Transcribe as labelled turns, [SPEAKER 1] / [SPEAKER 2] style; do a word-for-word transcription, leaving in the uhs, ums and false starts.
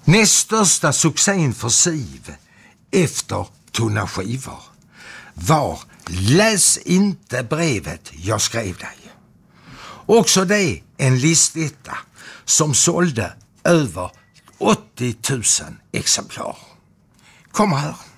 [SPEAKER 1] Näst största succén för Siv efter Tunna skivor var Läs inte brevet jag skrev dig. Också det en listetta som sålde över åttio tusen exemplar. Kom här.